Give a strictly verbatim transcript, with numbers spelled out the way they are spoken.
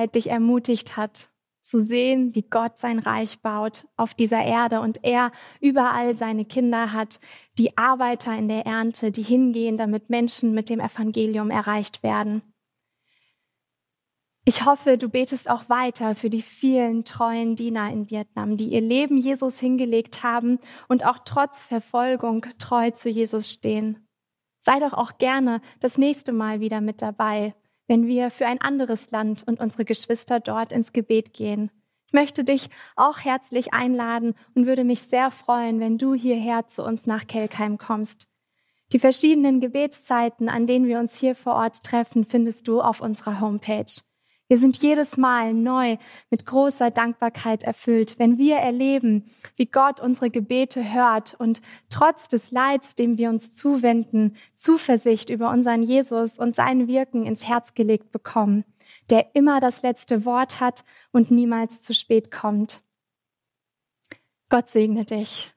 Zeit dich ermutigt hat, zu sehen, wie Gott sein Reich baut auf dieser Erde und er überall seine Kinder hat, die Arbeiter in der Ernte, die hingehen, damit Menschen mit dem Evangelium erreicht werden. Ich hoffe, du betest auch weiter für die vielen treuen Diener in Vietnam, die ihr Leben Jesus hingelegt haben und auch trotz Verfolgung treu zu Jesus stehen. Sei doch auch gerne das nächste Mal wieder mit dabei, wenn wir für ein anderes Land und unsere Geschwister dort ins Gebet gehen. Ich möchte dich auch herzlich einladen und würde mich sehr freuen, wenn du hierher zu uns nach Kelkheim kommst. Die verschiedenen Gebetszeiten, an denen wir uns hier vor Ort treffen, findest du auf unserer Homepage. Wir sind jedes Mal neu mit großer Dankbarkeit erfüllt, wenn wir erleben, wie Gott unsere Gebete hört und trotz des Leids, dem wir uns zuwenden, Zuversicht über unseren Jesus und sein Wirken ins Herz gelegt bekommen, der immer das letzte Wort hat und niemals zu spät kommt. Gott segne dich.